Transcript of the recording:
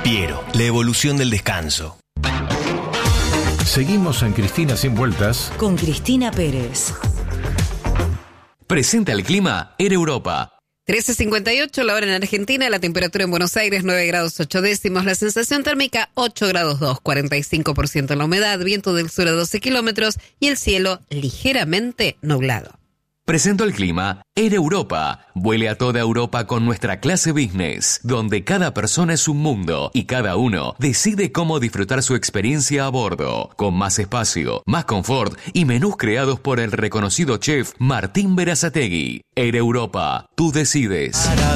Piero, la evolución del descanso. Seguimos en Cristina Sin Vueltas con Cristina Pérez. Presenta el clima Air Europa. 13:58 la hora en Argentina, la temperatura en Buenos Aires 9 grados 8 décimos, la sensación térmica 8 grados 2, 45% la humedad, viento del sur a 12 kilómetros y el cielo ligeramente nublado. Presento el clima Air Europa. Vuele a toda Europa con nuestra clase business, donde cada persona es un mundo y cada uno decide cómo disfrutar su experiencia a bordo, con más espacio, más confort y menús creados por el reconocido chef Martín Berazategui. Air Europa, tú decides.